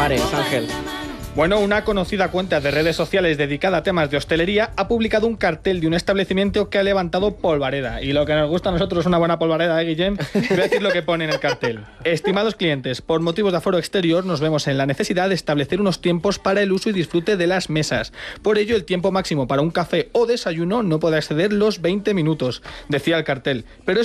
bares, Ángel? Bueno, una conocida cuenta de redes sociales dedicada a temas de hostelería ha publicado un cartel de un establecimiento que ha levantado polvareda. Y lo que nos gusta a nosotros es una buena polvareda, Guillem? Voy a decir lo que pone en el cartel. Estimados clientes, por motivos de aforo exterior nos vemos en la necesidad de establecer unos tiempos para el uso y disfrute de las mesas. Por ello, el tiempo máximo para un café o desayuno no puede exceder los 20 minutos, decía el cartel. Pero